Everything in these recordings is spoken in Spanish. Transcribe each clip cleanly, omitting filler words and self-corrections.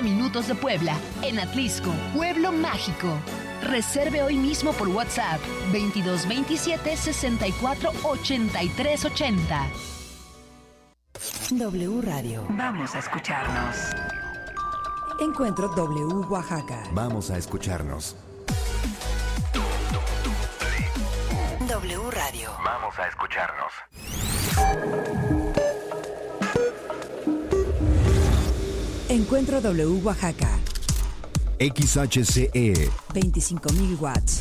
minutos de Puebla, en Atlisco, Pueblo Mágico. Reserve hoy mismo por WhatsApp 2227 64 83 80. W Radio. Vamos a escucharnos. Encuentro W Oaxaca. Vamos a escucharnos. W Radio. Vamos a escucharnos. Encuentro W Oaxaca. XHCE 25,000 watts.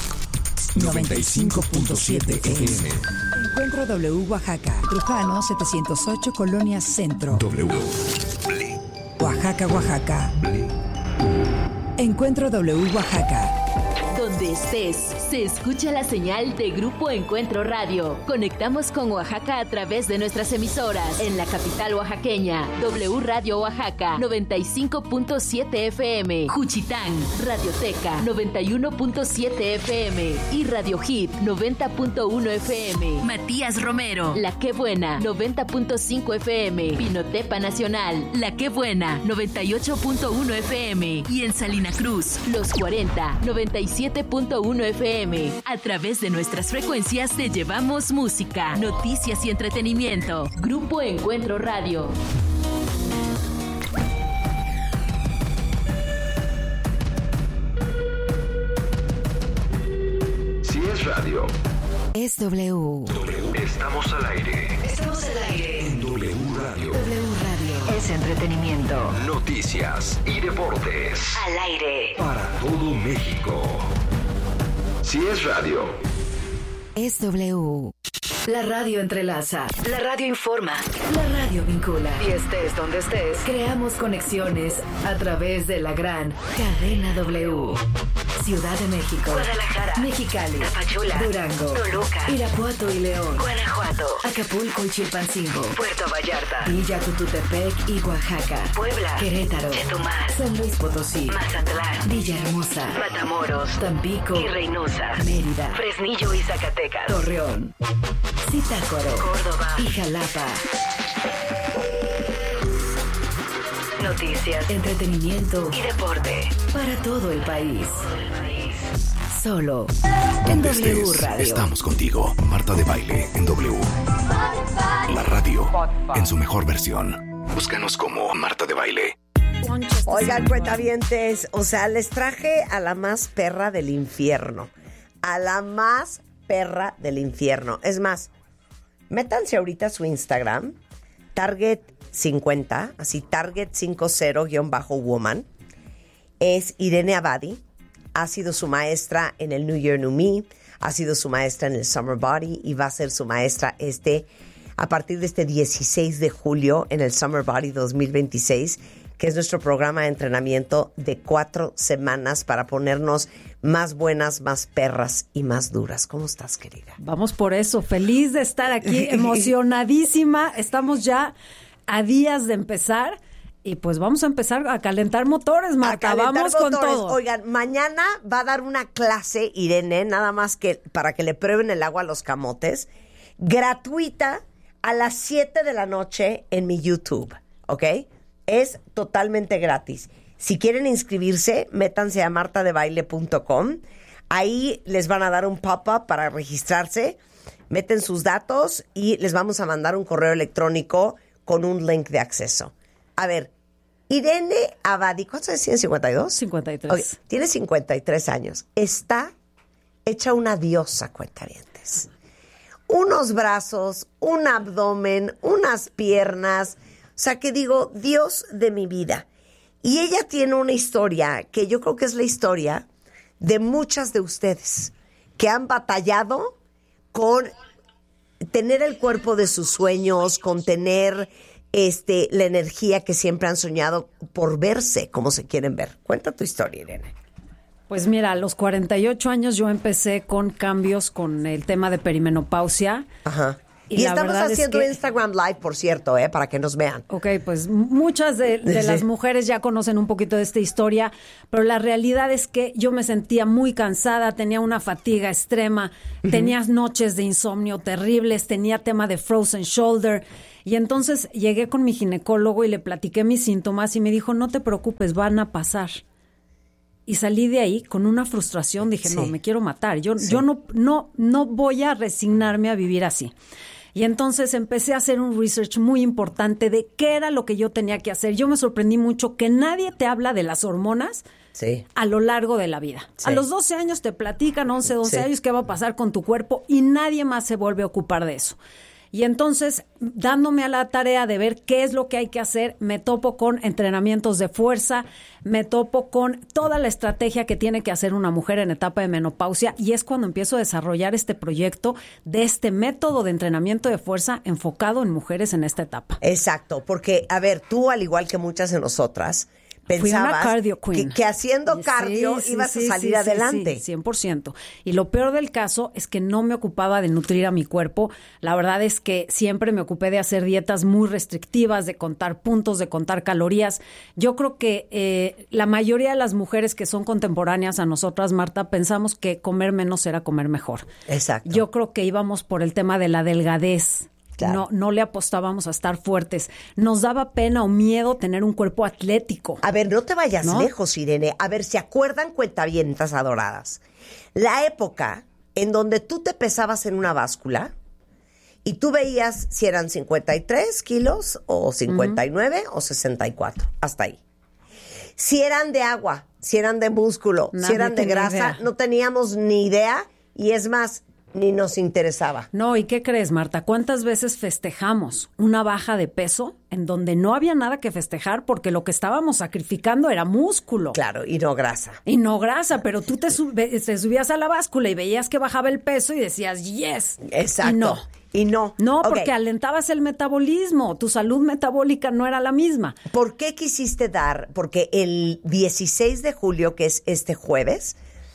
95.7 FM. Encuentro W Oaxaca. Trujano 708, Colonia Centro. W. Oaxaca, Oaxaca. Encuentro W Oaxaca. Donde estés, se escucha la señal de Grupo Encuentro Radio. Conectamos con Oaxaca a través de nuestras emisoras. En la capital oaxaqueña, W Radio Oaxaca, 95.7 FM. Juchitán, Radioteca, 91.7 FM. Y Radio Hit, 90.1 FM. Matías Romero, La Qué Buena, 90.5 FM. Pinotepa Nacional, La Qué Buena, 98.1 FM. Y en Salina Cruz, Los 40, 97.1 FM. A través de nuestras frecuencias te llevamos música, noticias y entretenimiento. Grupo Encuentro Radio. Si es radio, Es W. estamos al aire. Estamos al aire. En W Radio. W Radio. Es entretenimiento. Noticias y deportes. Al aire. Para todo México. Si es radio, Es W. La radio entrelaza. La radio informa. La radio vincula. Y estés donde estés, creamos conexiones a través de la gran cadena W. Ciudad de México, Guadalajara, Mexicali, Tapachula, Durango, Toluca, Irapuato y León, Guanajuato, Acapulco y Chilpancingo, Puerto Vallarta, Villa Tututepec y Oaxaca, Puebla, Querétaro, Chetumal, San Luis Potosí, Mazatlán, Villahermosa, Matamoros, Tampico y Reynosa, Mérida, Fresnillo y Zacatecas, Torreón, Zitácuaro, Córdoba y Jalapa. Noticias, entretenimiento y deporte para todo el país. Solo en Donde W estés, Radio. estamos contigo. Marta de Baile en W. La radio en su mejor versión. Búscanos como Marta de Baile. Oigan, cuentavientes, o sea, les traje a la más perra del infierno. A la más perra del infierno. Es más, métanse ahorita a su Instagram, Target 50, así Target 50-woman. Es Irene Abadi. Ha sido su maestra en el New Year New Me, ha sido su maestra en el Summer Body y va a ser su maestra a partir de este 16 de julio en el Summer Body 2026, que es nuestro programa de entrenamiento de 4 semanas para ponernos más buenas, más perras y más duras. ¿Cómo estás, querida? Vamos por eso, feliz de estar aquí, emocionadísima. Estamos ya a días de empezar y pues vamos a empezar a calentar motores, Marta. Vamos con todo. Oigan, mañana va a dar una clase, Irene, nada más que para que le prueben el agua a los camotes, gratuita a las 7 de la noche en mi YouTube, ¿ok? Es totalmente gratis. Si quieren inscribirse, métanse a martadebaile.com. Ahí les van a dar un pop-up para registrarse. Meten sus datos y les vamos a mandar un correo electrónico con un link de acceso. A ver, Irene Abadi, ¿cuántos años tiene? ¿52? 53. Okay, tiene 53 años. Está hecha una diosa, cuentavientes. Unos brazos, un abdomen, unas piernas. O sea, que digo, Dios de mi vida. Y ella tiene una historia que yo creo que es la historia de muchas de ustedes que han batallado con tener el cuerpo de sus sueños, con tener la energía que siempre han soñado por verse como se quieren ver. Cuenta tu historia, Irene. Pues mira, a los 48 años yo empecé con cambios con el tema de perimenopausia. Ajá. Y la estamos verdad haciendo es que Instagram Live, por cierto, para que nos vean. Ok, pues muchas de las mujeres ya conocen un poquito de esta historia, pero la realidad es que yo me sentía muy cansada, tenía una fatiga extrema, tenía noches de insomnio terribles, tenía tema de frozen shoulder, Y entonces llegué con mi ginecólogo y le platiqué mis síntomas y me dijo, no te preocupes, van a pasar. Y salí de ahí con una frustración, dije, no, me quiero matar, yo no voy a resignarme a vivir así. Y entonces empecé a hacer un research muy importante de qué era lo que yo tenía que hacer. Yo me sorprendí mucho que nadie te habla de las hormonas a lo largo de la vida. A los 12 años te platican, 11, 12 años, qué va a pasar con tu cuerpo y nadie más se vuelve a ocupar de eso. Y entonces, dándome a la tarea de ver qué es lo que hay que hacer, me topo con entrenamientos de fuerza, me topo con toda la estrategia que tiene que hacer una mujer en etapa de menopausia, y es cuando empiezo a desarrollar este proyecto de este método de entrenamiento de fuerza enfocado en mujeres en esta etapa. Exacto, porque, a ver, tú, al igual que muchas de nosotras, pensabas que haciendo cardio ibas a salir adelante. Sí, 100%. Y lo peor del caso es que no me ocupaba de nutrir a mi cuerpo. La verdad es que siempre me ocupé de hacer dietas muy restrictivas, de contar puntos, de contar calorías. Yo creo que la mayoría de las mujeres que son contemporáneas a nosotras, Marta, pensamos que comer menos era comer mejor. Exacto. Yo creo que íbamos por el tema de la delgadez. Claro. No le apostábamos a estar fuertes. Nos daba pena o miedo tener un cuerpo atlético. A ver, no te vayas lejos, Irene. A ver, ¿se acuerdan, cuentavientas adoradas? La época en donde tú te pesabas en una báscula y tú veías si eran 53 kilos o 59 o 64. Hasta ahí. Si eran de agua, si eran de músculo, si eran de grasa, no teníamos ni idea. Y es más, ni nos interesaba. No, ¿y qué crees, Marta? ¿Cuántas veces festejamos una baja de peso en donde no había nada que festejar porque lo que estábamos sacrificando era músculo? Claro, y no grasa. Y no grasa, pero tú te subías a la báscula y veías que bajaba el peso y decías, yes. Exacto. Y no. No, porque alentabas el metabolismo. Tu salud metabólica no era la misma. ¿Por qué quisiste dar? Porque el 16 de julio, que es este jueves,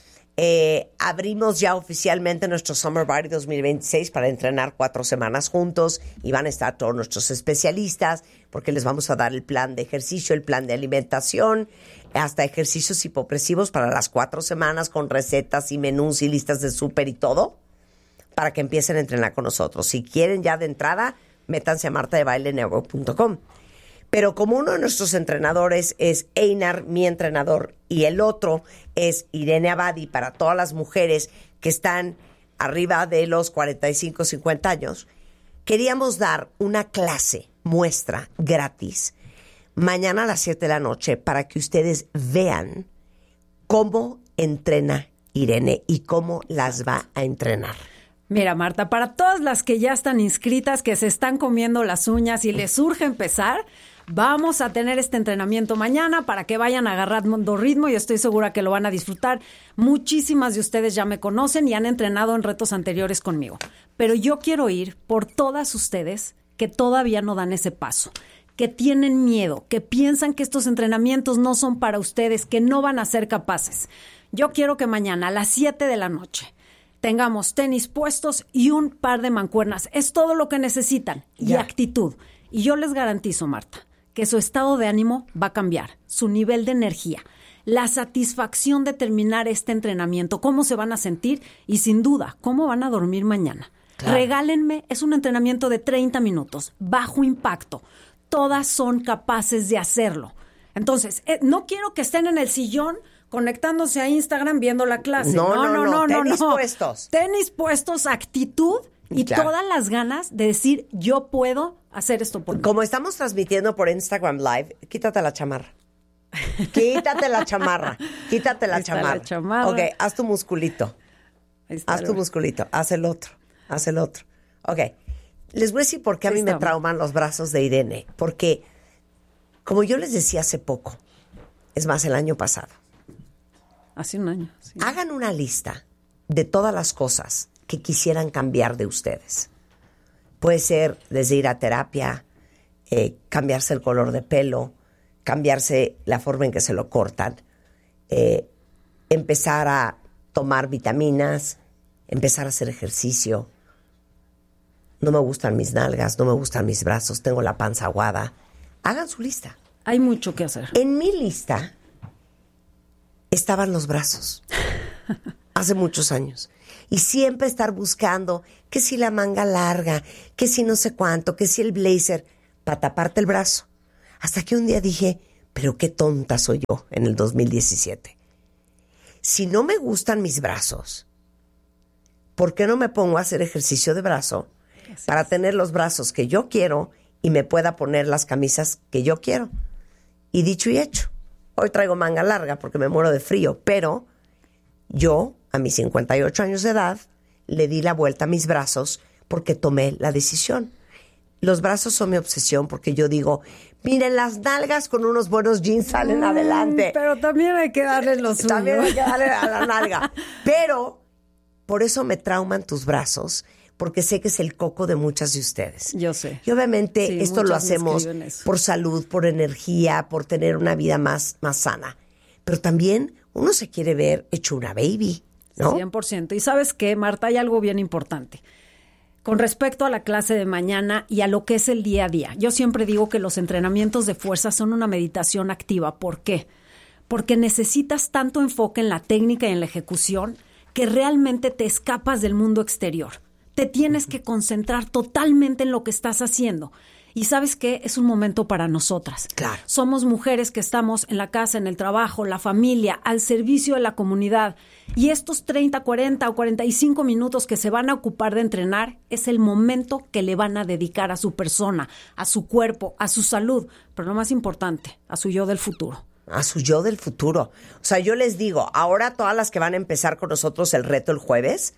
abrimos ya oficialmente nuestro Summer Body 2026 para entrenar 4 semanas juntos y van a estar todos nuestros especialistas porque les vamos a dar el plan de ejercicio, el plan de alimentación, hasta ejercicios hipopresivos para las 4 semanas con recetas y menús y listas de súper y todo para que empiecen a entrenar con nosotros. Si quieren ya de entrada, métanse a martadebailenetwork.com. Pero como uno de nuestros entrenadores es Einar, mi entrenador, y el otro es Irene Abadi, para todas las mujeres que están arriba de los 45, 50 años, queríamos dar una clase muestra gratis mañana a las 7 de la noche para que ustedes vean cómo entrena Irene y cómo las va a entrenar. Mira, Marta, para todas las que ya están inscritas, que se están comiendo las uñas y les urge empezar, vamos a tener este entrenamiento mañana para que vayan agarrando ritmo y estoy segura que lo van a disfrutar. Muchísimas de ustedes ya me conocen y han entrenado en retos anteriores conmigo. Pero yo quiero ir por todas ustedes que todavía no dan ese paso, que tienen miedo, que piensan que estos entrenamientos no son para ustedes, que no van a ser capaces. Yo quiero que mañana a las 7 de la noche tengamos tenis puestos y un par de mancuernas. Es todo lo que necesitan. Y actitud. Y yo les garantizo, Marta, que su estado de ánimo va a cambiar, su nivel de energía, la satisfacción de terminar este entrenamiento, cómo se van a sentir y, sin duda, cómo van a dormir mañana. Claro. Regálenme, es un entrenamiento de 30 minutos, bajo impacto. Todas son capaces de hacerlo. Entonces, no quiero que estén en el sillón conectándose a Instagram viendo la clase. No. Tenis puestos. Tenis puestos, actitud y todas las ganas de decir, yo puedo hacer esto por mí. Como estamos transmitiendo por Instagram Live, quítate la chamarra. Quítate la chamarra. Quítate la chamarra. Ok, haz tu musculito. Haz tu musculito. Haz el otro. Ok. Les voy a decir por qué a mí me trauman los brazos de Irene. Porque, como yo les decía hace poco, es más, el año pasado, hace un año. Sí. Hagan una lista de todas las cosas que quisieran cambiar de ustedes. Puede ser desde ir a terapia, cambiarse el color de pelo, cambiarse la forma en que se lo cortan, empezar a tomar vitaminas, empezar a hacer ejercicio. No me gustan mis nalgas, no me gustan mis brazos, tengo la panza aguada. Hagan su lista. Hay mucho que hacer. En mi lista estaban los brazos. Hace muchos años. Y siempre estar buscando que si la manga larga, que si no sé cuánto, que si el blazer, para taparte el brazo. Hasta que un día dije, pero qué tonta soy yo en el 2017. Si no me gustan mis brazos, ¿por qué no me pongo a hacer ejercicio de brazo para tener los brazos que yo quiero y me pueda poner las camisas que yo quiero? Y dicho y hecho, hoy traigo manga larga porque me muero de frío, pero yo, a mis 58 años de edad, le di la vuelta a mis brazos porque tomé la decisión. Los brazos son mi obsesión porque yo digo, miren, las nalgas con unos buenos jeans salen adelante. Pero también hay que darle lo suyo. También hay que darle a la nalga. Pero por eso me trauman tus brazos, porque sé que es el coco de muchas de ustedes. Yo sé. Y obviamente Sí, esto lo muchas me hacemos escriben eso. por salud, por energía, por tener una vida más sana. Pero también uno se quiere ver hecho una baby, ¿no? 100%. Y ¿sabes qué, Marta? Hay algo bien importante. Con respecto a la clase de mañana y a lo que es el día a día, yo siempre digo que los entrenamientos de fuerza son una meditación activa. ¿Por qué? Porque necesitas tanto enfoque en la técnica y en la ejecución que realmente te escapas del mundo exterior. Te tienes que concentrar totalmente en lo que estás haciendo. Y ¿sabes qué? Es un momento para nosotras. Claro. Somos mujeres que estamos en la casa, en el trabajo, la familia, al servicio de la comunidad. Y estos 30, 40 o 45 minutos que se van a ocupar de entrenar es el momento que le van a dedicar a su persona, a su cuerpo, a su salud, pero lo más importante, a su yo del futuro. A su yo del futuro. O sea, yo les digo, ahora todas las que van a empezar con nosotros el reto el jueves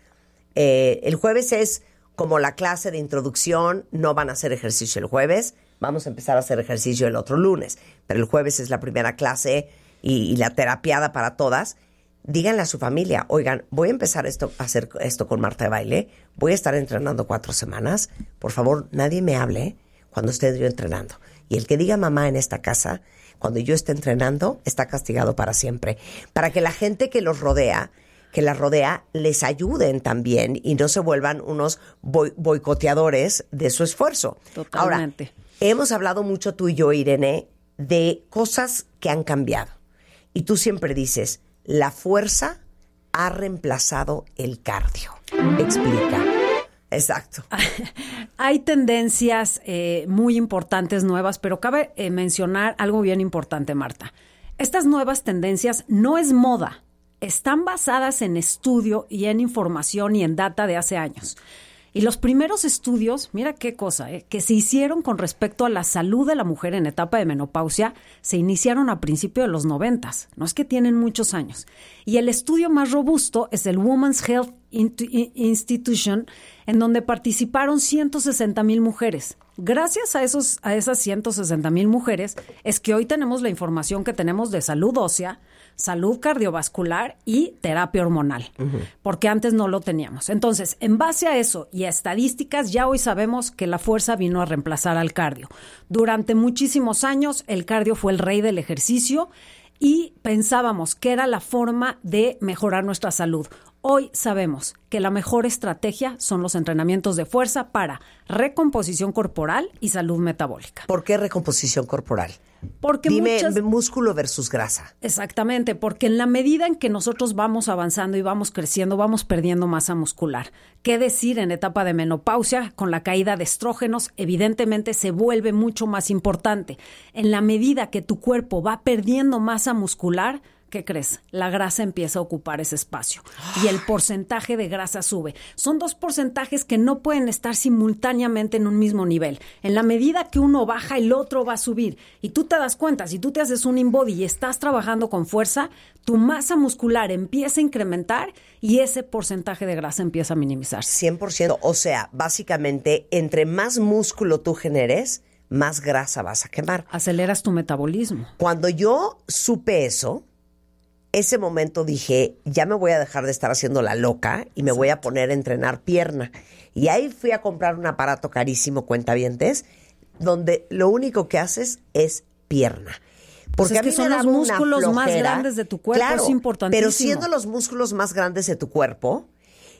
es como la clase de introducción, no van a hacer ejercicio el jueves, vamos a empezar a hacer ejercicio el otro lunes, pero el jueves es la primera clase y la terapiada para todas. Díganle a su familia, oigan, voy a empezar a hacer esto con Marta de Baile, voy a estar entrenando 4 semanas, por favor, nadie me hable cuando esté yo entrenando. Y el que diga mamá en esta casa, cuando yo esté entrenando, está castigado para siempre. Para que la gente que las rodea, les ayuden también y no se vuelvan unos boicoteadores de su esfuerzo. Totalmente. Ahora, hemos hablado mucho tú y yo, Irene, de cosas que han cambiado. Y tú siempre dices, la fuerza ha reemplazado el cardio. Explica. Exacto. Hay tendencias muy importantes nuevas, pero cabe mencionar algo bien importante, Marta. Estas nuevas tendencias no es moda. Están basadas en estudio y en información y en data de hace años. Y los primeros estudios, mira qué cosa, que se hicieron con respecto a la salud de la mujer en etapa de menopausia, se iniciaron a principios de los 90s. No es que tienen muchos años. Y el estudio más robusto es el Women's Health Institution, en donde participaron 160,000 mujeres. Gracias a esas 160,000 mujeres es que hoy tenemos la información que tenemos de salud ósea, salud cardiovascular y terapia hormonal, porque antes no lo teníamos. Entonces, en base a eso y a estadísticas, ya hoy sabemos que la fuerza vino a reemplazar al cardio. Durante muchísimos años, el cardio fue el rey del ejercicio y pensábamos que era la forma de mejorar nuestra salud. Hoy sabemos que la mejor estrategia son los entrenamientos de fuerza para recomposición corporal y salud metabólica. ¿Por qué recomposición corporal? Porque Dime, músculo versus grasa. Exactamente, porque en la medida en que nosotros vamos avanzando y vamos creciendo, vamos perdiendo masa muscular. ¿Qué decir en etapa de menopausia? Con la caída de estrógenos, evidentemente se vuelve mucho más importante. En la medida que tu cuerpo va perdiendo masa muscular, ¿qué crees? La grasa empieza a ocupar ese espacio y el porcentaje de grasa sube. Son 2 porcentajes que no pueden estar simultáneamente en un mismo nivel. En la medida que uno baja, el otro va a subir. Y tú te das cuenta, si tú te haces un InBody y estás trabajando con fuerza, tu masa muscular empieza a incrementar y ese porcentaje de grasa empieza a minimizarse. 100%. O sea, básicamente, entre más músculo tú generes, más grasa vas a quemar. Aceleras tu metabolismo. Cuando yo supe eso, ese momento dije, ya me voy a dejar de estar haciendo la loca y me voy a poner a entrenar pierna. Y ahí fui a comprar un aparato carísimo, cuentavientes, donde lo único que haces es pierna. Porque pues es que son los músculos más grandes de tu cuerpo, claro, es importantísimo. Pero siendo los músculos más grandes de tu cuerpo,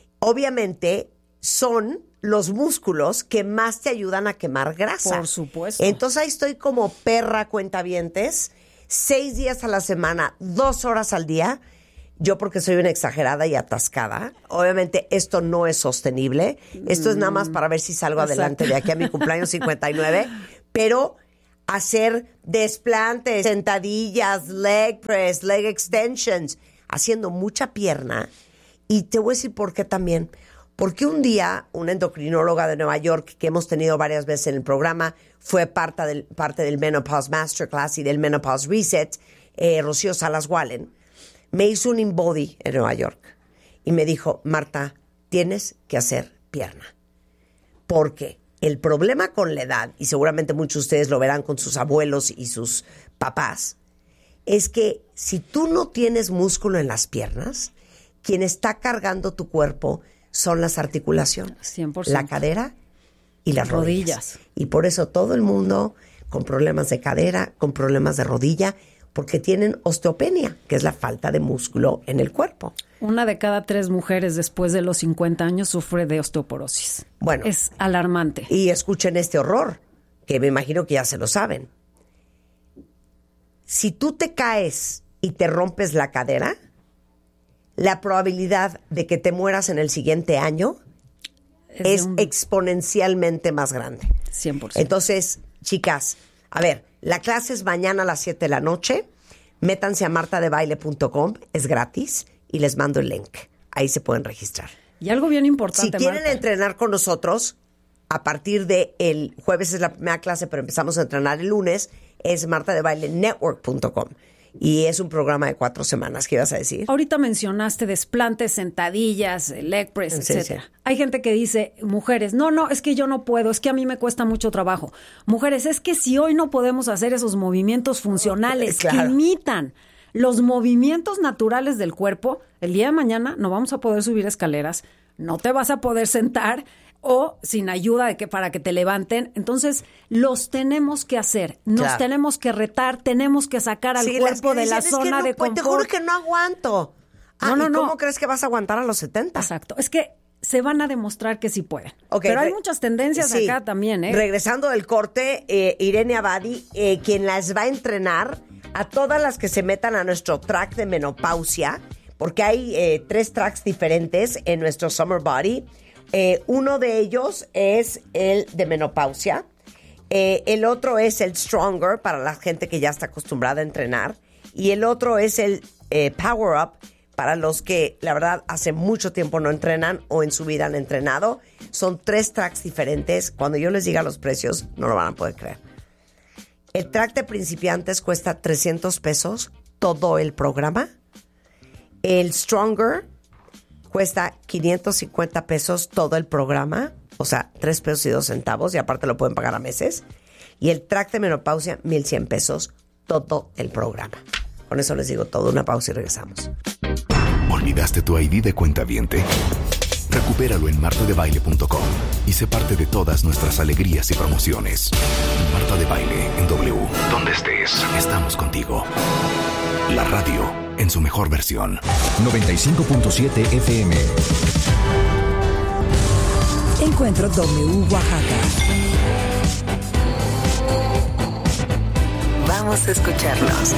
obviamente son los músculos que más te ayudan a quemar grasa. Por supuesto. Entonces ahí estoy como perra, cuentavientes, 6 días a la semana, 2 horas al día, Yo porque soy una exagerada y atascada. Obviamente esto no es sostenible. Esto es nada más para ver si salgo adelante de aquí a mi cumpleaños 59. Pero hacer desplantes, sentadillas, leg press, leg extensions, haciendo mucha pierna. Y te voy a decir por qué también. Porque un día una endocrinóloga de Nueva York, que hemos tenido varias veces en el programa, fue parte del Menopause Masterclass y del Menopause Reset, Rocío Salas Wallen, me hizo un InBody en Nueva York y me dijo, Marta, tienes que hacer pierna. Porque el problema con la edad, y seguramente muchos de ustedes lo verán con sus abuelos y sus papás, es que si tú no tienes músculo en las piernas, quien está cargando tu cuerpo son las articulaciones, 100%. La cadera y las rodillas. Y por eso todo el mundo con problemas de cadera, con problemas de rodilla, porque tienen osteopenia, que es la falta de músculo en el cuerpo. 1 de cada 3 mujeres después de los 50 años sufre de osteoporosis. Bueno. Es alarmante. Y escuchen este horror, que me imagino que ya se lo saben. Si tú te caes y te rompes la cadera, la probabilidad de que te mueras en el siguiente año es exponencialmente más grande. 100%. Entonces, chicas, a ver, la clase es mañana a las 7 de la noche. Métanse a martadebaile.com, es gratis, y les mando el link. Ahí se pueden registrar. Y algo bien importante, si quieren Marta, entrenar con nosotros, a partir del jueves es la primera clase, pero empezamos a entrenar el lunes, es martadebailenetwork.com. Y es un programa de 4 semanas. ¿Qué ibas a decir? ahorita mencionaste desplantes, sentadillas, leg press, Sí, etcétera. sí. Hay gente que dice, mujeres, no, es que yo no puedo, es que a mí me cuesta mucho trabajo. Mujeres, es que si hoy no podemos hacer esos movimientos funcionales Claro. que imitan los movimientos naturales del cuerpo, el día de mañana no vamos a poder subir escaleras, no te vas a poder sentar o sin ayuda para que te levanten. Entonces, los tenemos que hacer, nos Claro. tenemos que retar, tenemos que sacar al Sí, cuerpo las que de la dicen, "Es que zona no de puedo, confort". Te juro que no aguanto. No. ¿Y cómo crees que vas a aguantar a los 70? Exacto. Es que se van a demostrar que sí pueden. Ok, pero hay muchas tendencias sí. acá también, ¿eh? Regresando del corte, Irene Abadi, quien las va a entrenar a todas las que se metan a nuestro track de menopausia, porque hay 3 tracks diferentes en nuestro Summer Body. Uno de ellos es el de menopausia. El otro es el Stronger, para la gente que ya está acostumbrada a entrenar. Y el otro es el Power Up, para los que, la verdad, hace mucho tiempo no entrenan o en su vida han entrenado. Son 3 tracks diferentes. Cuando yo les diga los precios, no lo van a poder creer. El track de principiantes cuesta $300 todo el programa. El Stronger cuesta $550 todo el programa. O sea, $3.02 y aparte lo pueden pagar a meses. Y el track de menopausia, $1,100 todo el programa. Con eso les digo todo. Una pausa y regresamos. ¿Olvidaste tu ID de cuentaviente? Recupéralo en martadebaile.com y sé parte de todas nuestras alegrías y promociones. Marta de Baile en W. Donde estés, estamos contigo. La radio en su mejor versión. 95.7 FM. Encuentro W Oaxaca. Vamos a escucharnos.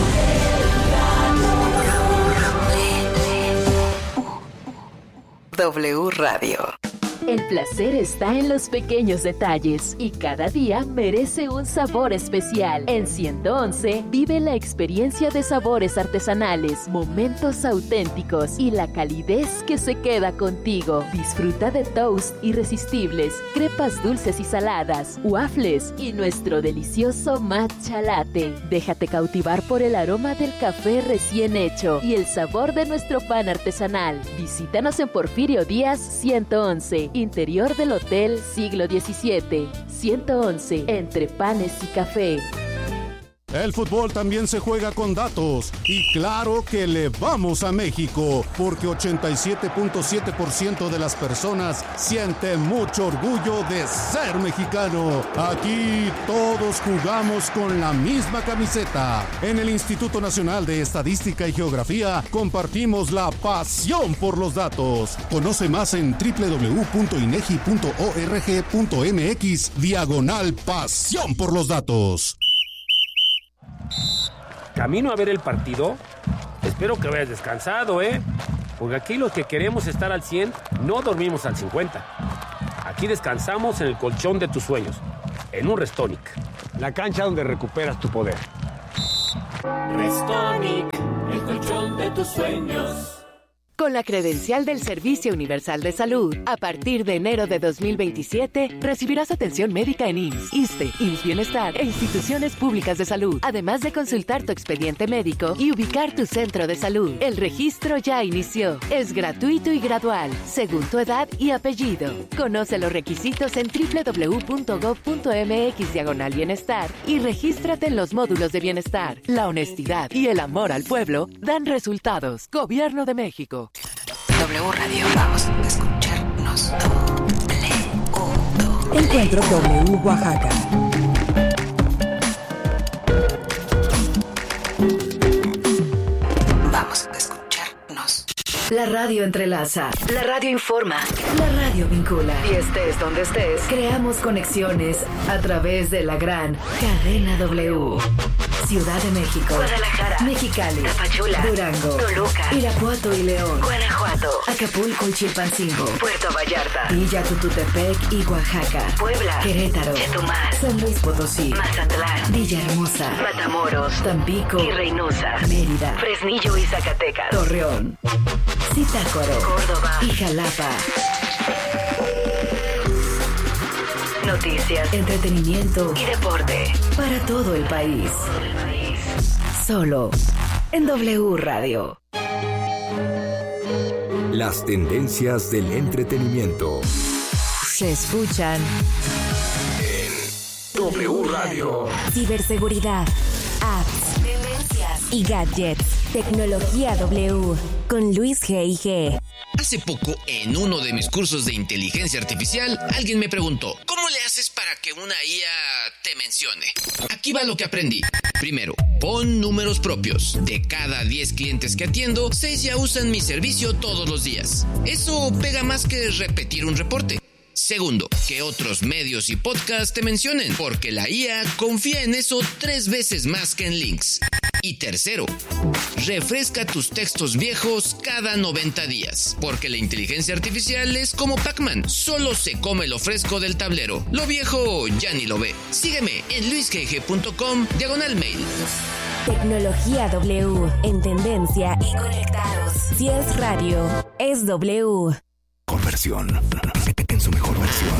W Radio. El placer está en los pequeños detalles y cada día merece un sabor especial. En 111 vive la experiencia de sabores artesanales, momentos auténticos y la calidez que se queda contigo. Disfruta de toast irresistibles, crepas dulces y saladas, waffles y nuestro delicioso matcha latte. Déjate cautivar por el aroma del café recién hecho y el sabor de nuestro pan artesanal. Visítanos en Porfirio Díaz 111. Interior del Hotel Siglo XVII, 111, entre panes y café. El fútbol también se juega con datos y claro que le vamos a México porque 87.7% de las personas sienten mucho orgullo de ser mexicano. Aquí todos jugamos con la misma camiseta. En el Instituto Nacional de Estadística y Geografía compartimos la pasión por los datos. Conoce más en www.inegi.org.mx/pasión por los datos. Camino a ver el partido, Espero que hayas descansado, porque aquí los que queremos estar al 100 no dormimos al 50. Aquí descansamos en el colchón de tus sueños, en un Restonic. La cancha donde recuperas tu poder. Restonic, el colchón de tus sueños. Con la credencial del Servicio Universal de Salud, a partir de enero de 2027, recibirás atención médica en IMSS, ISSSTE, IMSS Bienestar e instituciones públicas de salud, además de consultar tu expediente médico y ubicar tu centro de salud. El registro ya inició. Es gratuito y gradual, según tu edad y apellido. Conoce los requisitos en www.gov.mx/bienestar y regístrate en los módulos de bienestar. La honestidad y el amor al pueblo dan resultados. Gobierno de México. W Radio, vamos a escucharnos. Encuentro W Oaxaca. Vamos a escucharnos. La radio entrelaza, la radio informa, la radio vincula. Y estés donde estés, creamos conexiones a través de la gran cadena W. Ciudad de México, Guadalajara, Mexicali, Tapachula, Durango, Toluca, Irapuato y León, Guanajuato, Acapulco y Chilpancingo, Puerto Vallarta, Villa Tututepec y Oaxaca, Puebla, Querétaro, Chetumal, San Luis Potosí, Mazatlán, Villahermosa, Matamoros, Tampico y Reynosa, Mérida, Fresnillo y Zacatecas, Torreón, Zitácuaro, Córdoba y Jalapa. Noticias, entretenimiento y deporte para todo el país. Solo en W Radio. Las tendencias del entretenimiento. Se escuchan en W Radio. Ciberseguridad, apps, tendencias y gadgets. Tecnología W con Luis G.I.G. Hace poco, en uno de mis cursos de inteligencia artificial, alguien me preguntó, ¿cómo le haces para que una IA te mencione? Aquí va lo que aprendí. Primero, pon números propios. De cada 10 clientes que atiendo, 6 ya usan mi servicio todos los días. Eso pega más que repetir un reporte. Segundo, que otros medios y podcasts te mencionen, porque la IA confía en eso 3 veces más que en links. Y tercero, refresca tus textos viejos cada 90 días, porque la inteligencia artificial es como Pac-Man, solo se come lo fresco del tablero. Lo viejo ya ni lo ve. Sígueme en luisgg.com/mail. Tecnología W, en tendencia y conectados. Si es radio, es W. Conversión en su mejor versión.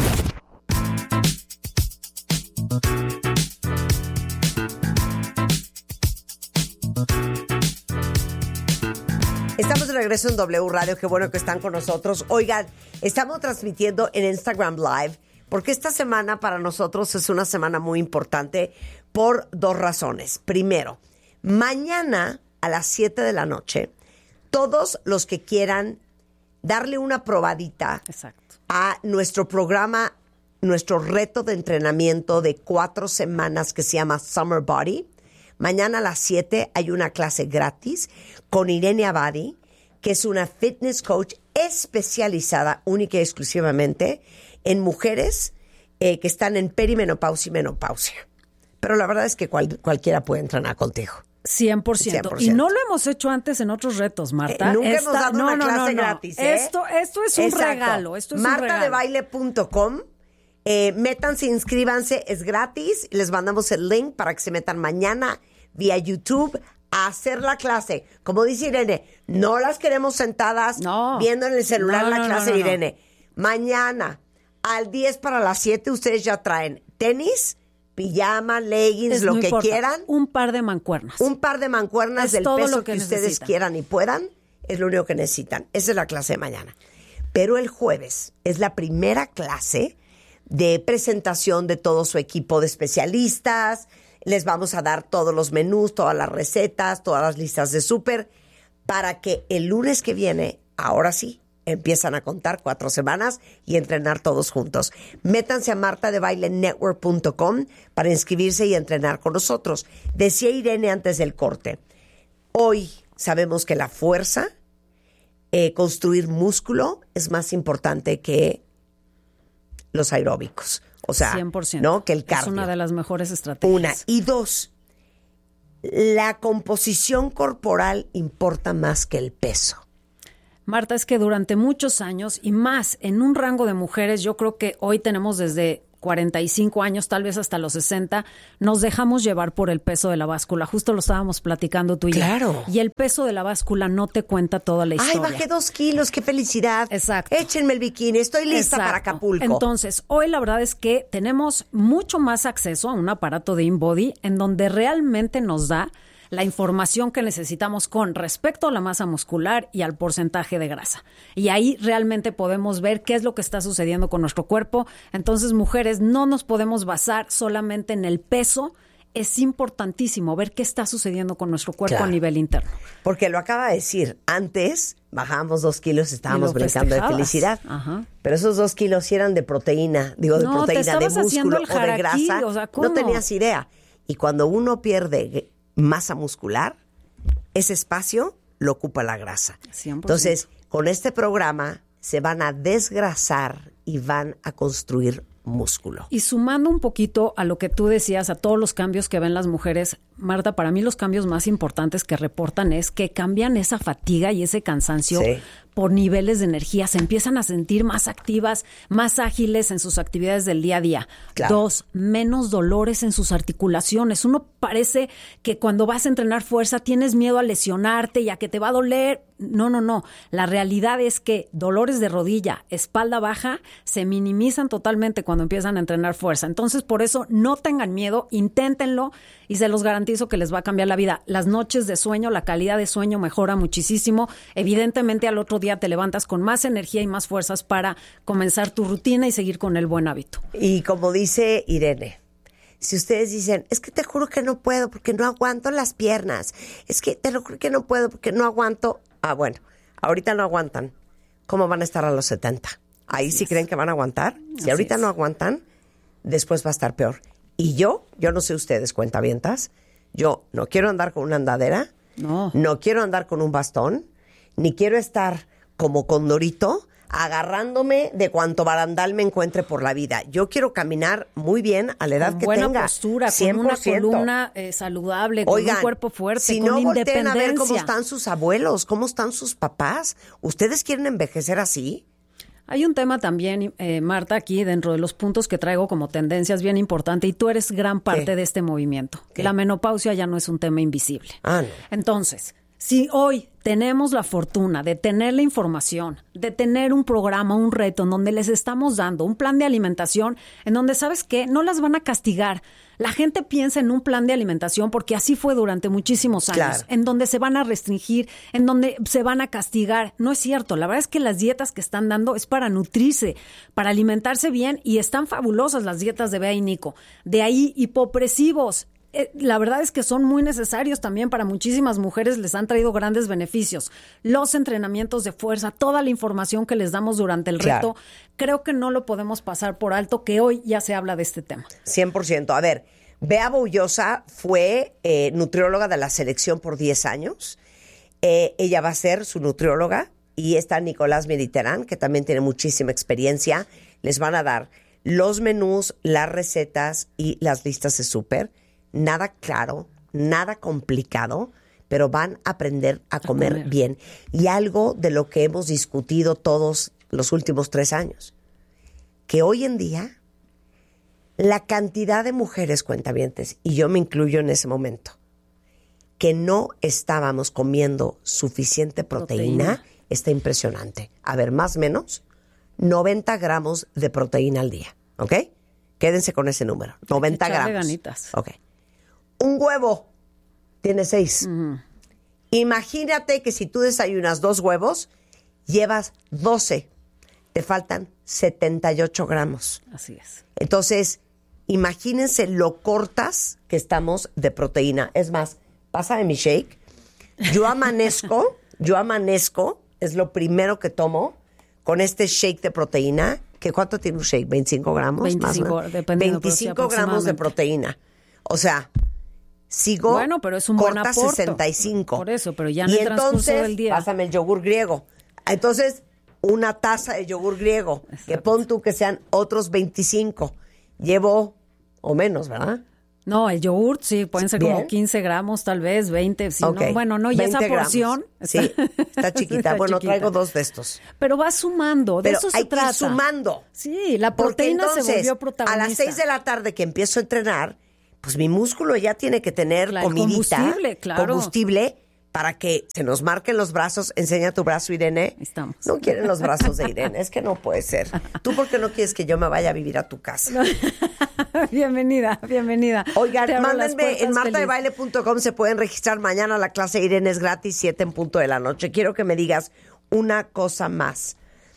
Estamos de regreso en W Radio, qué bueno que están con nosotros. Oigan, estamos transmitiendo en Instagram Live porque esta semana para nosotros es una semana muy importante por 2 razones. Primero, mañana a las 7 de la noche, todos los que quieran darle una probadita a nuestro programa, nuestro reto de entrenamiento de 4 semanas que se llama Summer Body. Mañana a las 7 hay una clase gratis con Irene Abadi, que es una fitness coach especializada única y exclusivamente en mujeres que están en perimenopausia y menopausia. Pero la verdad es que cualquiera puede entrenar contigo. 100%. Y no lo hemos hecho antes en otros retos, Marta. Nunca hemos dado una clase gratis. Esto es un regalo. Esto es martadebaile.com. Métanse, inscríbanse, es gratis. Les mandamos el link para que se metan mañana vía YouTube a hacer la clase. Como dice Irene, no las queremos sentadas viendo en el celular la clase de Irene. Mañana, al 10 para las 7, ustedes ya traen tenis, pijama, leggings, lo que quieran. Un par de mancuernas. Un par de mancuernas del peso que ustedes quieran y puedan. Es lo único que necesitan. Esa es la clase de mañana. Pero el jueves es la primera clase de presentación de todo su equipo de especialistas. Les vamos a dar todos los menús, todas las recetas, todas las listas de súper, para que el lunes que viene, ahora sí, empiezan a contar 4 semanas y entrenar todos juntos. Métanse a martadebailenetwork.com para inscribirse y entrenar con nosotros. Decía Irene antes del corte, hoy sabemos que la fuerza, construir músculo, es más importante que los aeróbicos. O sea, 100%. ¿no? Que el cardio. Es una de las mejores estrategias. 1. Y 2, la composición corporal importa más que el peso. Marta, es que durante muchos años y más en un rango de mujeres, yo creo que hoy tenemos desde 45 años, tal vez hasta los 60, nos dejamos llevar por el peso de la báscula. Justo lo estábamos platicando tú y yo. Claro. Y el peso de la báscula no te cuenta toda la historia. Ay, bajé 2 kilos, qué felicidad. Exacto. Échenme el bikini, estoy lista para Acapulco. Entonces, hoy la verdad es que tenemos mucho más acceso a un aparato de InBody en donde realmente nos da la información que necesitamos con respecto a la masa muscular y al porcentaje de grasa. Y ahí realmente podemos ver qué es lo que está sucediendo con nuestro cuerpo. Entonces, mujeres, no nos podemos basar solamente en el peso. Es importantísimo ver qué está sucediendo con nuestro cuerpo a nivel interno. Porque lo acaba de decir, antes bajábamos 2 kilos y estábamos brincando de felicidad. Ajá. Pero esos 2 kilos sí eran de proteína, de músculo o de grasa. O sea, ¿cómo? No tenías idea. Y cuando uno pierde masa muscular, ese espacio lo ocupa la grasa. 100%. Entonces, con este programa se van a desgrasar y van a construir músculo. Y sumando un poquito a lo que tú decías, a todos los cambios que ven las mujeres, Marta, para mí los cambios más importantes que reportan es que cambian esa fatiga y ese cansancio por niveles de energía. Se empiezan a sentir más activas, más ágiles en sus actividades del día a día. Claro. 2, menos dolores en sus articulaciones. Uno parece que cuando vas a entrenar fuerza tienes miedo a lesionarte y a que te va a doler. No. La realidad es que dolores de rodilla, espalda baja, se minimizan totalmente cuando empiezan a entrenar fuerza. Entonces, por eso, no tengan miedo, inténtenlo y se los garantizo que les va a cambiar la vida. Las noches de sueño, la calidad de sueño mejora muchísimo. Evidentemente, al otro día te levantas con más energía y más fuerzas para comenzar tu rutina y seguir con el buen hábito. Y como dice Irene, si ustedes dicen, es que te juro que no puedo porque no aguanto las piernas, es que te lo juro que no puedo porque no aguanto. Ah, bueno, ahorita no aguantan. ¿Cómo van a estar a los 70? Ahí sí creen que van a aguantar. Si ahorita no aguantan, después va a estar peor. Y yo no sé ustedes, cuentavientas, yo no quiero andar con una andadera, no quiero andar con un bastón, ni quiero estar como Condorito agarrándome de cuanto barandal me encuentre por la vida. Yo quiero caminar muy bien a la edad con que buena tenga. Postura, 100%. con una columna saludable, con un cuerpo fuerte, si con no independencia. volteen a ver cómo están sus abuelos, cómo están sus papás. ¿Ustedes quieren envejecer así? Hay un tema también, Marta, aquí dentro de los puntos que traigo como tendencias bien importante, y tú eres gran parte de este movimiento. La menopausia ya no es un tema invisible. Ah, no. Entonces, si hoy tenemos la fortuna de tener la información, de tener un programa, un reto en donde les estamos dando un plan de alimentación, en donde, ¿sabes qué? No las van a castigar. La gente piensa en un plan de alimentación porque así fue durante muchísimos años, en donde se van a restringir, en donde se van a castigar. No es cierto. La verdad es que las dietas que están dando es para nutrirse, para alimentarse bien, y están fabulosas las dietas de Bea y Nico. De ahí, hipopresivos. La verdad es que son muy necesarios también para muchísimas mujeres, les han traído grandes beneficios. Los entrenamientos de fuerza, toda la información que les damos durante el reto, creo que no lo podemos pasar por alto, que hoy ya se habla de este tema. 100%. A ver, Bea Boullosa fue nutrióloga de la selección por 10 años. Ella va a ser su nutrióloga, y está Nicolás Mediterán, que también tiene muchísima experiencia. Les van a dar los menús, las recetas y las listas de súper. Nada claro, nada complicado, pero van a aprender a comer bien. Y algo de lo que hemos discutido todos los últimos 3 años, que hoy en día la cantidad de mujeres cuentavientes, y yo me incluyo en ese momento, que no estábamos comiendo suficiente proteína, está impresionante. A ver, más o menos 90 gramos de proteína al día, ¿ok? Quédense con ese número, 90 gramos. Ganitas. Ok. Un huevo tiene 6. Imagínate que si tú desayunas 2 huevos, llevas 12. Te faltan 78 gramos. Así es. Entonces, imagínense lo cortas que estamos de proteína. Es más, pásame mi shake. Yo amanezco, es lo primero que tomo con este shake de proteína. ¿Cuánto tiene un shake? ¿25 gramos? 25, más, dependiendo. 25 gramos de proteína. O sea, sigo, bueno, pero es un buen corta aporte. 65. Por eso, pero ya en el transcurso del día. Pásame el yogur griego. Entonces, una taza de yogur griego. Exacto. Que pon tú que sean otros 25. Llevo, o menos, ¿verdad? No, el yogurt sí, pueden ser ¿Bien? como 15 gramos, tal vez, 20. Si Ok, no, bueno, no, y esa 20 porción. Sí, está chiquita. Está Bueno, chiquita. traigo 2 de estos. Pero va sumando, de Pero eso se hay que trata. ir sumando. Sí, la Porque proteína entonces, se volvió protagonista. a las 6 de la tarde que empiezo a entrenar, pues mi músculo ya tiene que tener Claro, comidita, combustible, claro. combustible, para que se nos marquen los brazos. Enseña tu brazo, Irene. Estamos. No quieren los brazos de Irene, es que no puede ser. ¿Tú por qué no quieres que yo me vaya a vivir a tu casa? Bienvenida. Oigan, Te abro las mándenme en puertas, martadebaile.com, se pueden registrar mañana. La clase de Irene es gratis, 7 en punto de la noche. Quiero que me digas una cosa más.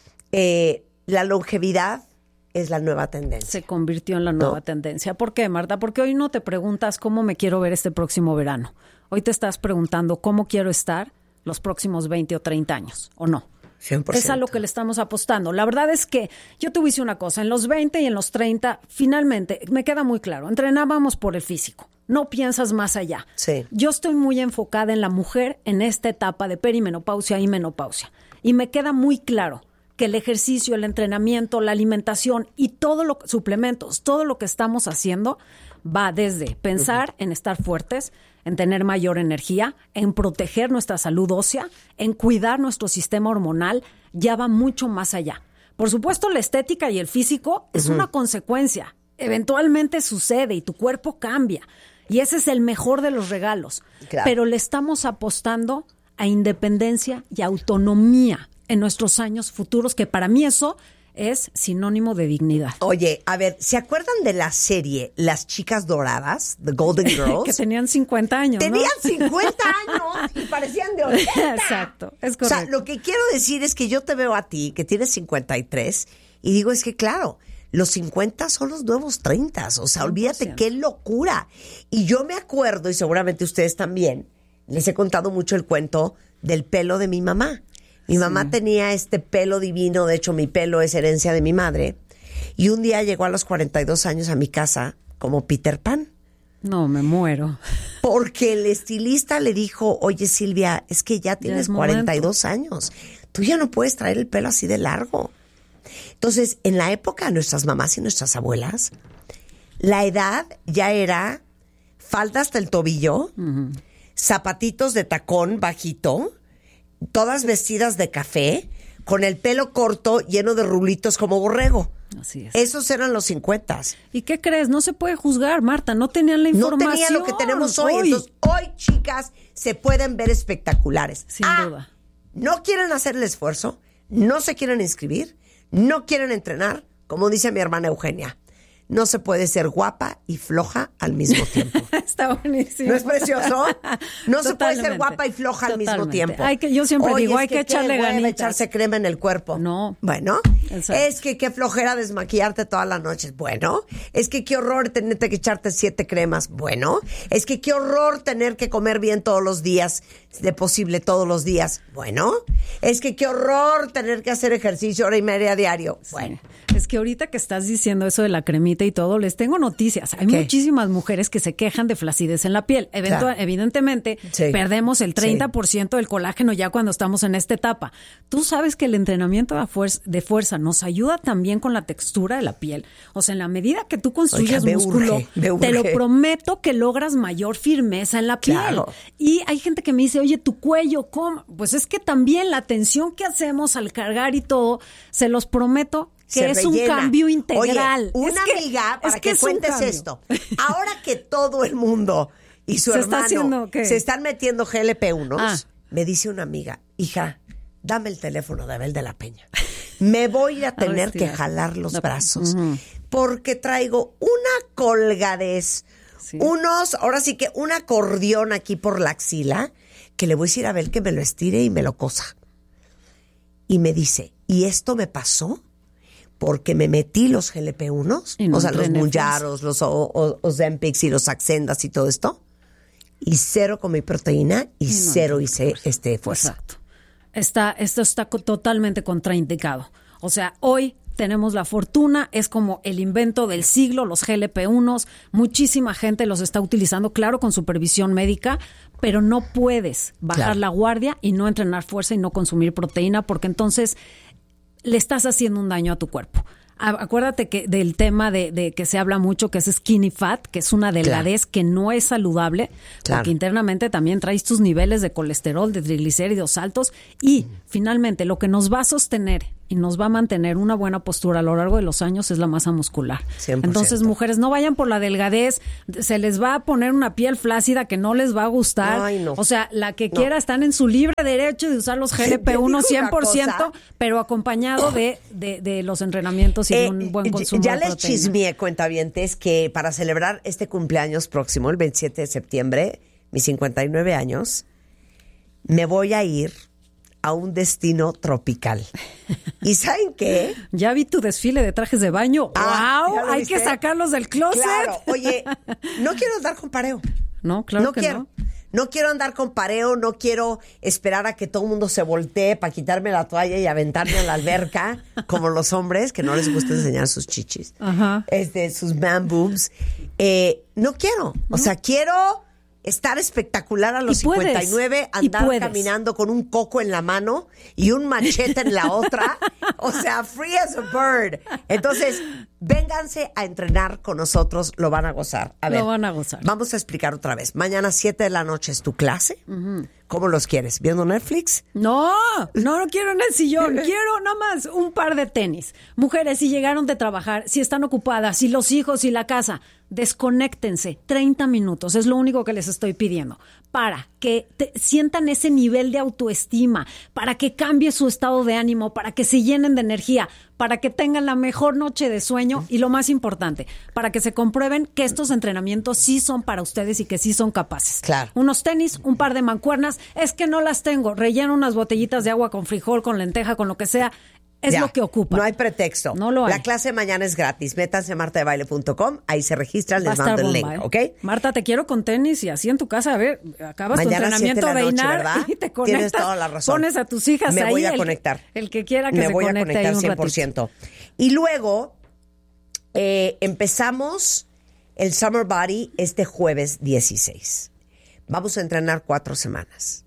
La longevidad es la nueva tendencia. Se convirtió en la nueva tendencia. ¿Por qué, Marta? Porque hoy no te preguntas cómo me quiero ver este próximo verano. Hoy te estás preguntando cómo quiero estar los próximos 20 o 30 años, ¿o no? 100%. Es a lo que le estamos apostando. La verdad es que yo te voy a decir una cosa, en los 20 y en los 30, finalmente, me queda muy claro, entrenábamos por el físico, no piensas más allá. Sí. Yo estoy muy enfocada en la mujer en esta etapa de perimenopausia y menopausia. Y me queda muy claro que el ejercicio, el entrenamiento, la alimentación y suplementos, todo lo que estamos haciendo va desde pensar en estar fuertes, en tener mayor energía, en proteger nuestra salud ósea, en cuidar nuestro sistema hormonal, ya va mucho más allá. Por supuesto, la estética y el físico es una consecuencia. Eventualmente sucede y tu cuerpo cambia. Y ese es el mejor de los regalos. Claro. Pero le estamos apostando a independencia y autonomía en nuestros años futuros, que para mí eso es sinónimo de dignidad. Oye, a ver, ¿se acuerdan de la serie Las Chicas Doradas, The Golden Girls? Que tenían 50 años, ¿no? Tenían 50 años y parecían de 80. Exacto, es correcto. O sea, lo que quiero decir es que yo te veo a ti, que tienes 53, y digo, es que claro, los 50 son los nuevos 30. O sea, 100%. olvídate, qué locura. Y yo me acuerdo, y seguramente ustedes también, les he contado mucho el cuento del pelo de mi mamá. Mi mamá tenía este pelo divino, de hecho mi pelo es herencia de mi madre, y un día llegó a los 42 años a mi casa como Peter Pan. No, me muero. Porque el estilista le dijo, oye Silvia, es que ya tienes 42 años, tú ya no puedes traer el pelo así de largo. Entonces, en la época de nuestras mamás y nuestras abuelas, la edad ya era falda hasta el tobillo, zapatitos de tacón bajito, todas vestidas de café, con el pelo corto, lleno de rulitos como borrego. Así es. Esos eran los 50. ¿Y qué crees? No se puede juzgar, Marta. No tenían la información. No tenían lo que tenemos hoy. Entonces, hoy, chicas, se pueden ver espectaculares. Sin duda. ¿No quieren hacer el esfuerzo? ¿No se quieren inscribir? ¿No quieren entrenar? Como dice mi hermana Eugenia, no se puede ser guapa y floja al mismo tiempo. Está buenísimo. ¿No es precioso? No se puede ser Totalmente. guapa y floja al mismo tiempo. Yo siempre Oye, digo, es hay que echarle qué hueva ganitas. echarse crema en el cuerpo. No. Bueno, Exacto. es que qué flojera desmaquillarte toda la noche. Bueno, es que qué horror tenerte que echarte 7 cremas. Bueno, es que qué horror tener que comer bien todos los días, de posible todos los días. Bueno, es que qué horror tener que hacer ejercicio 1:30 diario. Sí. Bueno. Es que ahorita que estás diciendo eso de la cremita y todo, les tengo noticias. Hay ¿Qué? muchísimas mujeres que se quejan de flacidez en la piel. Claro. Evidentemente, Sí. perdemos el 30% del colágeno ya cuando estamos en esta etapa. Tú sabes que el entrenamiento de fuerza nos ayuda también con la textura de la piel. O sea, en la medida que tú construyes Oiga, me músculo, urge, me te lo urge. prometo que logras mayor firmeza en la piel. Claro. Y hay gente que me dice, oye, tu cuello, ¿cómo? Pues es que también la tensión que hacemos al cargar y todo, se los prometo que Se es un rellena. cambio integral. Oye, una amiga, para que es un cuentes cambio. esto. Ahora que todo el mundo y su Se está hermano haciendo, ¿qué? se están metiendo GLP-1, Ah. me dice una amiga, hija, dame el teléfono de Abel de la Peña. Me voy a tener que estirar. jalar los brazos porque traigo una colgadez, ahora sí que un acordeón aquí por la axila, que le voy a decir a Abel que me lo estire y me lo cosa. Y me dice, ¿y esto me pasó? Porque me metí los GLP-1s, Y no o sea, los entrené Mounjaros, los Ozempics y los Saxendas y todo esto, y 0 comí proteína y 0 hice fuerza. Exacto. Esto está totalmente contraindicado. O sea, hoy tenemos la fortuna, es como el invento del siglo, los GLP-1s, muchísima gente los está utilizando, claro, con supervisión médica, pero no puedes bajar la guardia y no entrenar fuerza y no consumir proteína, porque entonces le estás haciendo un daño a tu cuerpo. Acuérdate que del tema de que se habla mucho, que es skinny fat, que es una delgadez que no es saludable, porque internamente también traes tus niveles de colesterol, de triglicéridos altos, y finalmente lo que nos va a sostener y nos va a mantener una buena postura a lo largo de los años es la masa muscular. 100%. Entonces, mujeres, no vayan por la delgadez, se les va a poner una piel flácida que no les va a gustar. Ay, no. O sea, la que quiera, están en su libre derecho de usar los GLP-1 100%, pero acompañado de los entrenamientos y de un buen consumo ya de les proteína. chismeé, cuentavientes, que para celebrar este cumpleaños próximo, el 27 de septiembre, mis 59 años, me voy a ir a un destino tropical. ¿Y saben qué? Ya vi tu desfile de trajes de baño. ¡Wow! Hay viste? que sacarlos del closet. Claro. Oye, no quiero andar con pareo. No, claro no que quiero. no. No quiero andar con pareo, no quiero esperar a que todo el mundo se voltee para quitarme la toalla y aventarme a la alberca, como los hombres, que no les gusta enseñar sus chichis, sus man boobs. No quiero. O sea, quiero estar espectacular a los 59, andar caminando con un coco en la mano y un machete en la otra. O sea, free as a bird. Entonces, vénganse a entrenar con nosotros, lo van a gozar. A ver, lo van a gozar. Vamos a explicar otra vez. Mañana 7 de la noche es tu clase. ¿Cómo los quieres? ¿Viendo Netflix? No quiero en el sillón. Quiero nada más un par de tenis. Mujeres, si llegaron de trabajar, si están ocupadas, si los hijos y la casa, desconéctense 30 minutos. Es lo único que les estoy pidiendo. Para que sientan ese nivel de autoestima, para que cambie su estado de ánimo, para que se llenen de energía, para que tengan la mejor noche de sueño y lo más importante, para que se comprueben que estos entrenamientos sí son para ustedes y que sí son capaces. Claro. Unos tenis, un par de mancuernas, es que no las tengo, relleno unas botellitas de agua con frijol, con lenteja, con lo que sea. Es lo que ocupa. No hay pretexto. No lo hay. La clase mañana es gratis. Métanse a martadebaile.com. Ahí se registran, les mando el link, ¿ok? Marta, te quiero con tenis y así en tu casa. A ver, acabas mañana tu entrenamiento de INAR y te conectas. Tienes toda la razón. Pones a tus hijas ahí. Me voy a conectar. El que quiera que se conecte. Me voy a conectar 100%. Ratito. Y luego empezamos el Summer Body este jueves 16. Vamos a entrenar 4 semanas.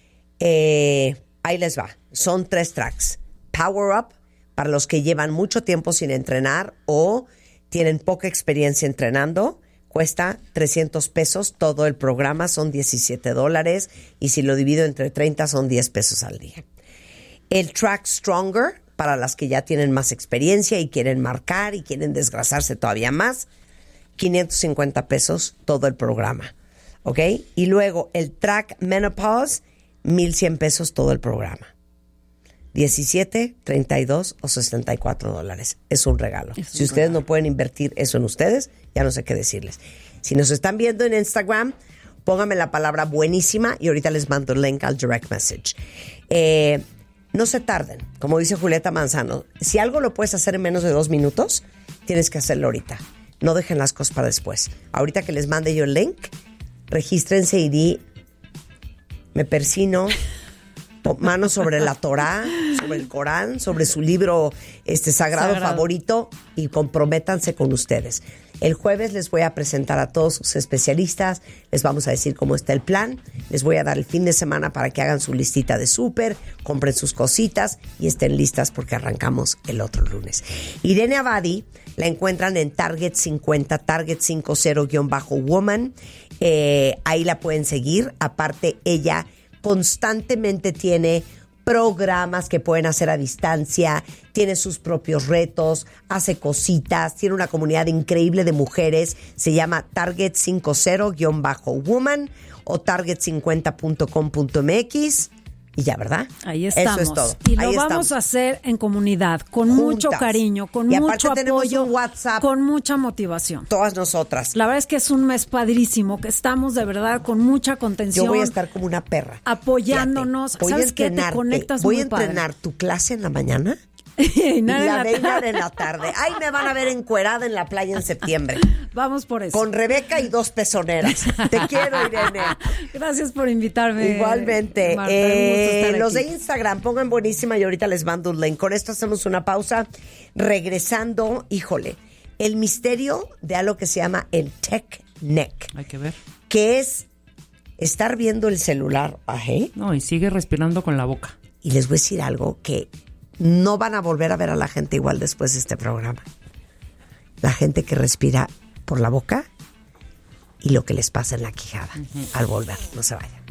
Ahí les va. Son 3 tracks. Power Up, para los que llevan mucho tiempo sin entrenar o tienen poca experiencia entrenando, cuesta $300 todo el programa, son $17 y si lo divido entre 30 son $10 al día. El Track Stronger, para las que ya tienen más experiencia y quieren marcar y quieren desgrasarse todavía más, $550 todo el programa, ¿ok? Y luego el Track Menopause, $1,100 todo el programa. 17, 32 o $64. Es un regalo. Si ustedes no pueden invertir eso en ustedes, ya no sé qué decirles. Si nos están viendo en Instagram, pónganme la palabra buenísima y ahorita les mando el link al direct message. No se tarden. Como dice Julieta Manzano, si algo lo puedes hacer en menos de 2 minutos, tienes que hacerlo ahorita. No dejen las cosas para después. Ahorita que les mande yo el link, regístrense y di, me persino, manos sobre la Torá, sobre el Corán, sobre su libro sagrado favorito y comprométanse con ustedes. El jueves les voy a presentar a todos sus especialistas, les vamos a decir cómo está el plan, les voy a dar el fin de semana para que hagan su listita de súper, compren sus cositas y estén listas porque arrancamos el otro lunes. Irene Abadi la encuentran en Target 50, Target 50-woman, ahí la pueden seguir, aparte ella constantemente tiene programas que pueden hacer a distancia, tiene sus propios retos, hace cositas, tiene una comunidad increíble de mujeres, se llama Target 50-woman o target50.com.mx y ya, ¿verdad? Ahí estamos. Eso es todo. Y lo vamos a hacer en comunidad, con mucho cariño, con mucho apoyo, un WhatsApp, con mucha motivación. Todas nosotras. La verdad es que es un mes padrísimo, que estamos de verdad con mucha contención. Yo voy a estar como una perra. Apoyándonos. ¿Sabes qué? Te conectas muy padre. Voy a entrenar tu clase en la mañana y la de Inar en la tarde. Ahí me van a ver encuerada en la playa en septiembre. Vamos por eso. Con Rebeca y 2 pezoneras. Te quiero, Irene. Gracias por invitarme. Igualmente. Marta, un gusto estar los aquí. de Instagram, pongan buenísima y ahorita les mando un link. Con esto hacemos una pausa. Regresando, híjole, el misterio de algo que se llama el tech neck. Hay que ver. Que es estar viendo el celular. No, y sigue respirando con la boca. Y les voy a decir algo que no van a volver a ver a la gente igual después de este programa. La gente que respira por la boca y lo que les pasa en la quijada al volver. No se vayan.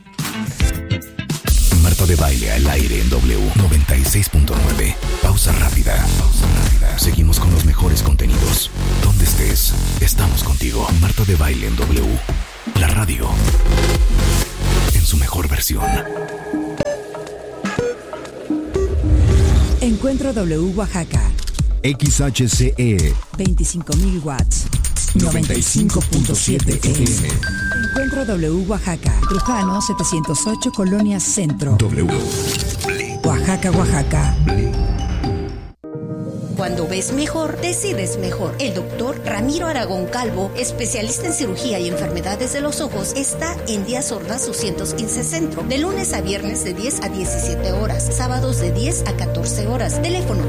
Marta de Baile al aire en W 96.9. Pausa rápida. Seguimos con los mejores contenidos. Donde estés, estamos contigo. Marta de Baile en W. La radio en su mejor versión. Encuentro W Oaxaca. XHCE 25,000 watts. 95.7 FM. Encuentro W Oaxaca. Trujano 708 Colonia Centro. W. Oaxaca, Oaxaca. Cuando ves mejor, decides mejor. El doctor Ramiro Aragón Calvo, especialista en cirugía y enfermedades de los ojos, está en Díaz Ordaz 215 Centro, de lunes a viernes de 10 a 17 horas, sábados de 10 a 14 horas. Teléfono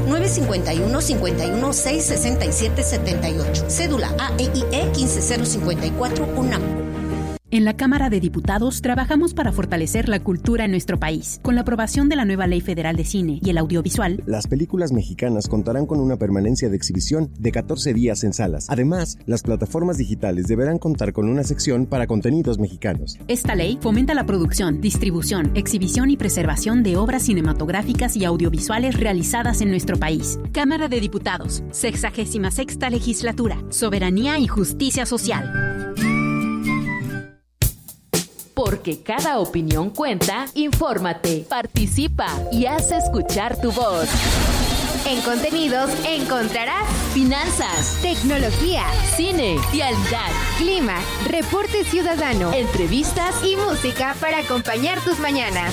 951-51-667-78. Cédula AEIE 15054 UNAM. En la Cámara de Diputados trabajamos para fortalecer la cultura en nuestro país. Con la aprobación de la nueva Ley Federal de Cine y el Audiovisual, las películas mexicanas contarán con una permanencia de exhibición de 14 días en salas. Además, las plataformas digitales deberán contar con una sección para contenidos mexicanos. Esta ley fomenta la producción, distribución, exhibición y preservación de obras cinematográficas y audiovisuales realizadas en nuestro país. Cámara de Diputados, 66ª Legislatura, Soberanía y Justicia Social. Porque cada opinión cuenta, infórmate, participa y haz escuchar tu voz. En contenidos encontrarás finanzas, tecnología, cine, vialidad, clima, reporte ciudadano, entrevistas y música para acompañar tus mañanas.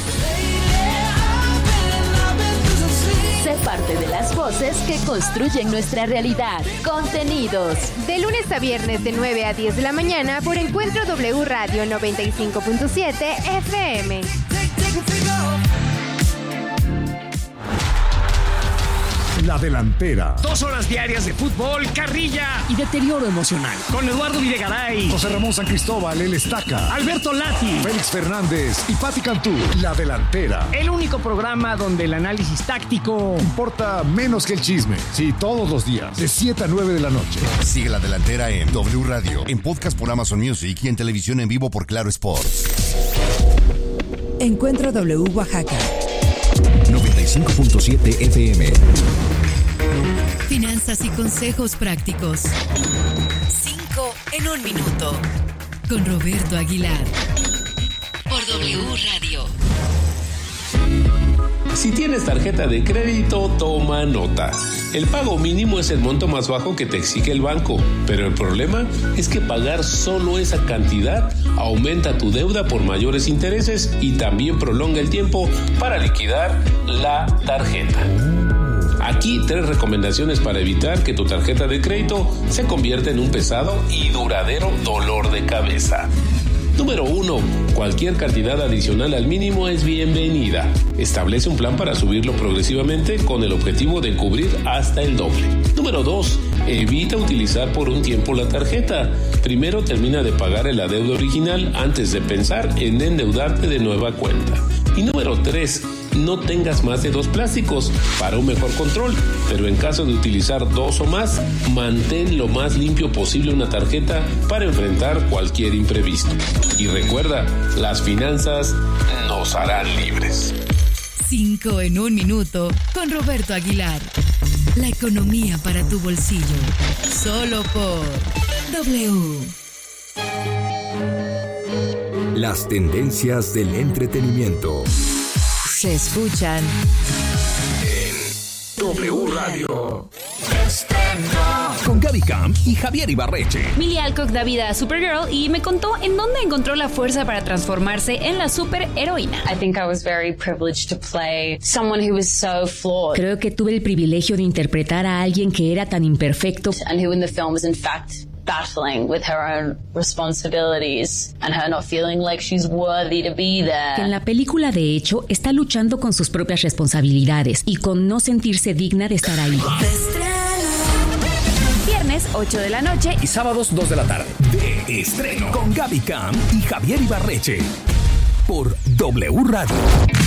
Sé parte de las voces que construyen nuestra realidad. Contenidos. De lunes a viernes de 9 a 10 de la mañana por Encuentro W Radio 95.7 FM. La Delantera. 2 horas diarias de fútbol, carrilla y deterioro emocional. Con Eduardo Videgaray, José Ramón San Cristóbal, El Estaca, Alberto Lati, Félix Fernández y Pati Cantú. La Delantera. El único programa donde el análisis táctico importa menos que el chisme. Sí, todos los días, de 7 a 9 de la noche. Sigue La Delantera en W Radio, en podcast por Amazon Music y en televisión en vivo por Claro Sports. Encuentro W Oaxaca. 95.7 FM. Finanzas y consejos prácticos. 5 en 1 minuto. Con Roberto Aguilar. Por W Radio. Si tienes tarjeta de crédito, toma nota. El pago mínimo es el monto más bajo que te exige el banco, pero el problema es que pagar solo esa cantidad aumenta tu deuda por mayores intereses y también prolonga el tiempo para liquidar la tarjeta. Aquí 3 recomendaciones para evitar que tu tarjeta de crédito se convierta en un pesado y duradero dolor de cabeza. Número 1. Cualquier cantidad adicional al mínimo es bienvenida. Establece un plan para subirlo progresivamente con el objetivo de cubrir hasta el doble. Número 2. Evita utilizar por un tiempo la tarjeta. Primero termina de pagar el adeudo original antes de pensar en endeudarte de nueva cuenta. Y número 3. No tengas más de 2 plásticos para un mejor control, pero en caso de utilizar 2 o más, mantén lo más limpio posible una tarjeta para enfrentar cualquier imprevisto. Y recuerda, las finanzas nos harán libres. 5 en 1 minuto con Roberto Aguilar. La economía para tu bolsillo. Solo por W. Las tendencias del entretenimiento se escuchan en W Radio. Con Gaby Camp y Javier Ibarreche. Millie Alcock da vida a Supergirl y me contó en dónde encontró la fuerza para transformarse en la superheroína. I think I was very privileged to play someone who was so flawed. Creo que tuve el privilegio de interpretar a alguien que era tan imperfecto. And who in the film was in fact battling with her own responsibilities and her not feeling like she's worthy to be there. Que en la película, de hecho, está luchando con sus propias responsabilidades y con no sentirse digna de estar ahí. Viernes, 8 de la noche y sábados, 2 de la tarde. De estreno con Gaby Camp y Javier Ibarreche. Por W Radio.